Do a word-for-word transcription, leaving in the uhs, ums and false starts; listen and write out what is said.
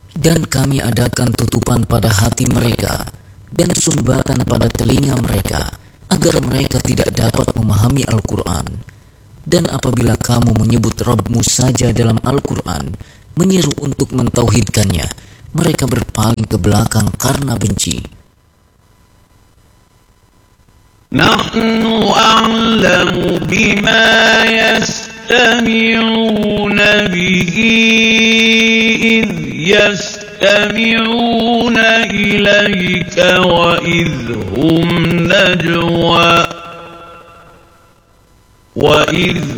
Dan kami adakan tutupan pada hati mereka dan sumbatan pada telinga mereka, agar mereka tidak dapat memahami Al-Quran. Dan apabila kamu menyebut Rabbmu saja dalam Al-Quran, menyeru untuk mentauhidkannya, mereka berpaling ke belakang karena benci. Nahnu a'lamu bima yastami'una bihi idh yastami'una ilayka wa idh hum najwa wa idh